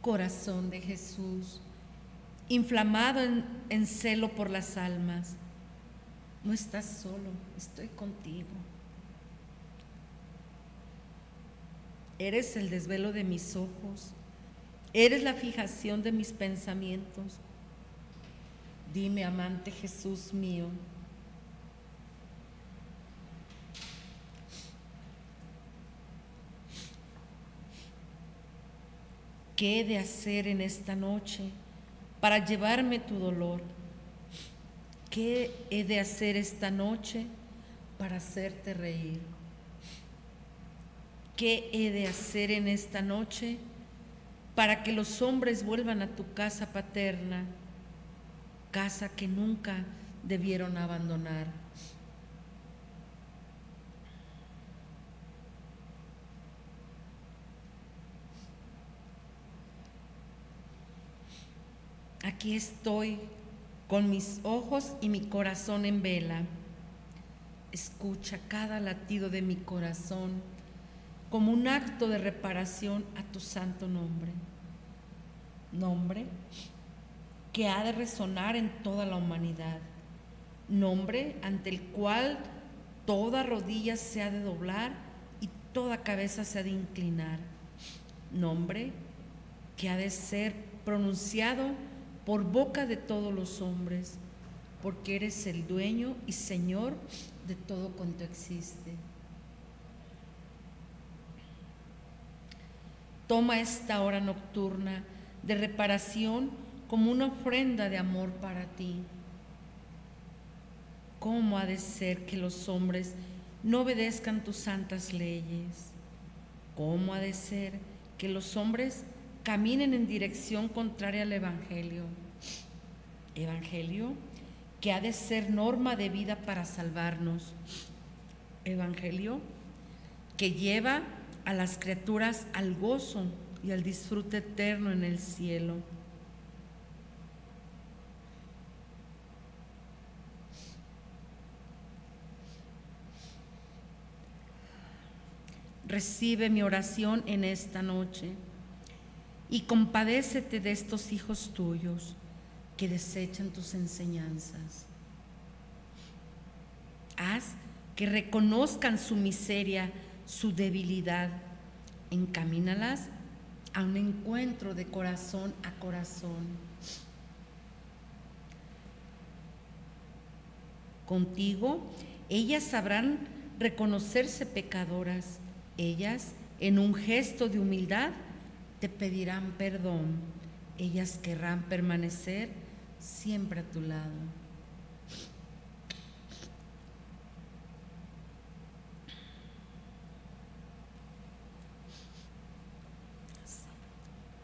Corazón de Jesús, inflamado en celo por las almas, no estás solo, estoy contigo. Eres el desvelo de mis ojos, eres la fijación de mis pensamientos. Dime, amante Jesús mío, ¿qué he de hacer en esta noche para llevarme tu dolor? ¿Qué he de hacer esta noche para hacerte reír? ¿Qué he de hacer en esta noche para que los hombres vuelvan a tu casa paterna, casa que nunca debieron abandonar? Aquí estoy con mis ojos y mi corazón en vela. Escucha cada latido de mi corazón como un acto de reparación a tu santo nombre. Nombre que ha de resonar en toda la humanidad. Nombre ante el cual toda rodilla se ha de doblar y toda cabeza se ha de inclinar. Nombre que ha de ser pronunciado por boca de todos los hombres, porque eres el dueño y Señor de todo cuanto existe. Toma esta hora nocturna de reparación como una ofrenda de amor para ti. ¿Cómo ha de ser que los hombres no obedezcan tus santas leyes? ¿Cómo ha de ser que los hombres caminen en dirección contraria al Evangelio? Evangelio que ha de ser norma de vida para salvarnos. Evangelio que lleva a las criaturas al gozo y al disfrute eterno en el cielo. Recibe mi oración en esta noche y compadécete de estos hijos tuyos que desechan tus enseñanzas. Haz que reconozcan su miseria, su debilidad. Encamínalas a un encuentro de corazón a corazón. Contigo, ellas sabrán reconocerse pecadoras. Ellas, en un gesto de humildad, te pedirán perdón. Ellas querrán permanecer siempre a tu lado.